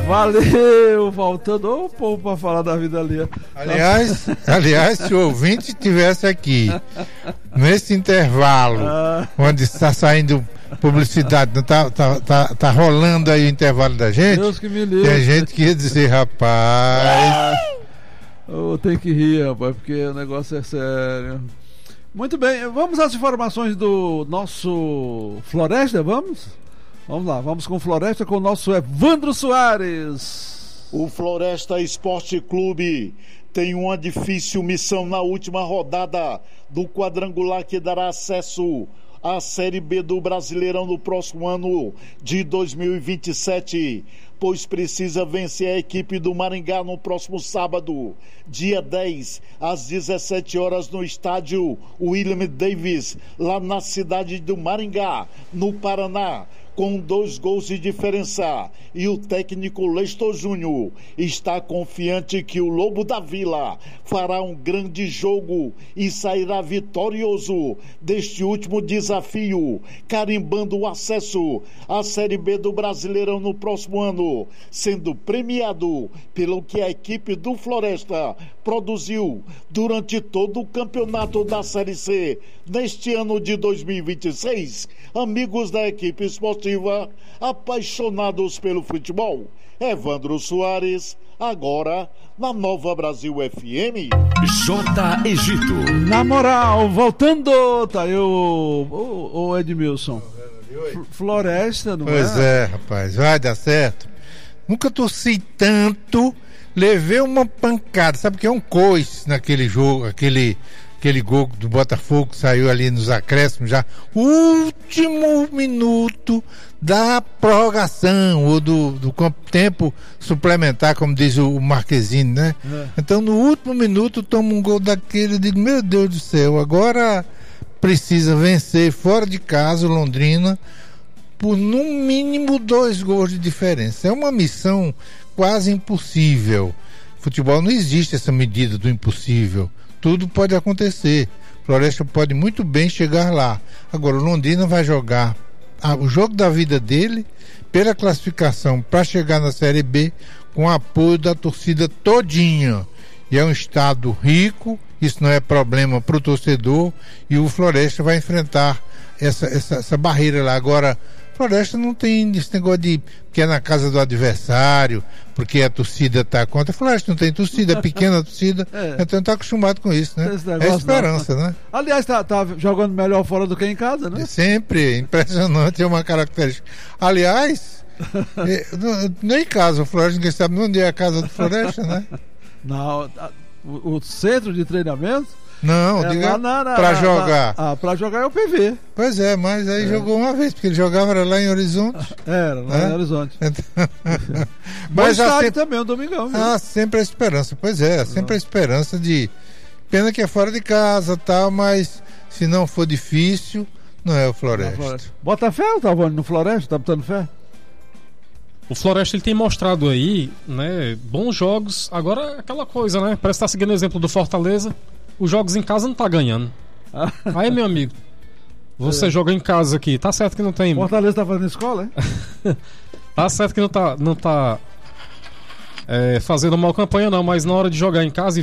Valeu, voltando o povo para falar da vida ali. Aliás, se o ouvinte estivesse aqui nesse intervalo, onde está saindo publicidade, não tá rolando aí o intervalo da gente. Deus que me livre. Tem gente que ia dizer, rapaz. Eu tenho que rir, rapaz, porque o negócio é sério. Muito bem, vamos às informações do nosso Floresta, vamos? Vamos lá, vamos com o Floresta com o nosso Evandro Soares. O Floresta Esporte Clube tem uma difícil missão na última rodada do quadrangular que dará acesso à Série B do Brasileirão no próximo ano de 2027, pois precisa vencer a equipe do Maringá no próximo sábado, dia 10, às 17 horas, no estádio William Davis, lá na cidade do Maringá, no Paraná, com 2 gols de diferença. E o técnico Lestor Júnior está confiante que o Lobo da Vila fará um grande jogo e sairá vitorioso deste último desafio, carimbando o acesso à Série B do Brasileirão no próximo ano, sendo premiado pelo que a equipe do Floresta produziu durante todo o campeonato da Série C neste ano de 2026. Amigos da equipe esportiva, apaixonados pelo futebol, Evandro Soares, agora na Nova Brasil FM. J. Egito. Na moral, voltando, tá aí o Edmilson. Floresta, não é? Pois é, rapaz, vai dar certo. Nunca torci tanto, levei uma pancada, sabe o que é um coice naquele jogo, aquele gol do Botafogo que saiu ali nos acréscimos já, último minuto da prorrogação ou do tempo suplementar, como diz o Marquezine, né? Então no último minuto toma um gol daquele, eu digo, meu Deus do céu, agora precisa vencer fora de casa o Londrina por no mínimo 2 gols de diferença. É uma missão quase impossível. Futebol não existe essa medida do impossível. Tudo pode acontecer. Floresta pode muito bem chegar lá. Agora o Londrina vai jogar o jogo da vida dele pela classificação para chegar na Série B com apoio da torcida todinha. E é um estado rico, isso não é problema para o torcedor, e o Floresta vai enfrentar essa barreira lá. Agora, Floresta não tem esse negócio de que é na casa do adversário, porque a torcida está contra. Floresta não tem torcida, é pequena a torcida, então está acostumado com isso, né? É esperança, né? Aliás, tá jogando melhor fora do que em casa, né? Sempre, impressionante, é uma característica. Aliás, nem em casa, o Floresta, ninguém sabe onde é a casa do Floresta, né? Não, o centro de treinamento? Não, diga pra jogar. Pra jogar é o PV. Pois é, mas aí jogou uma vez, porque ele jogava lá em Horizonte. Era, lá em Horizonte. Então... mas há sempre... também, um domingão. Há sempre a esperança, pois é, sempre a esperança de... Pena que é fora de casa e tal, mas se não for difícil, não é o Floresta. Bota fé, Talvani, no Floresta? Tá botando fé? O Floresta, ele tem mostrado aí, né, bons jogos. Agora, aquela coisa, né, parece que tá seguindo o exemplo do Fortaleza. Os jogos em casa não tá ganhando. Aí, meu amigo, você joga em casa aqui, tá certo que não tem... Fortaleza tá fazendo escola, hein? Tá certo que não tá fazendo mal campanha não, mas na hora de jogar em casa